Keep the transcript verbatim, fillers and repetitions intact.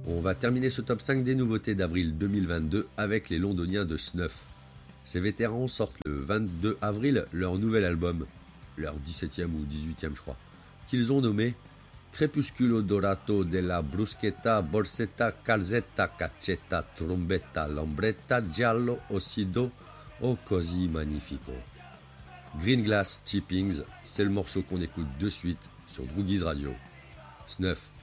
On va terminer ce top cinq des nouveautés d'avril deux mille vingt-deux avec les londoniens de Snuff. Ces vétérans sortent le vingt-deux avril leur nouvel album, leur dix-septième ou dix-huitième je crois, qu'ils ont nommé Crepusculo Dorato della Bruschetta Borsetta Calzetta Caccetta Trombetta Lambretta Giallo Ossido O Così Magnifico. Green Glass Chippings, c'est le morceau qu'on écoute de suite sur Droogies Radio. Snuff.